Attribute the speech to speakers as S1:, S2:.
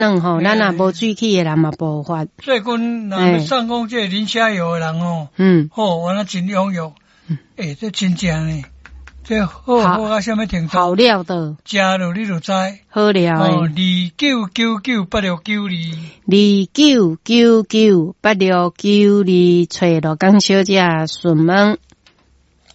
S1: 吼，咱也无水气的人嘛无法。
S2: 最近若要送讲这磷虾油的人吼，好，完了真踊跃，这真正呢，这好啊，什么程度？
S1: 好料的，
S2: 食了你就知。
S1: 好料的。
S2: 29998692，
S1: 29998692，找罗江小姐询问。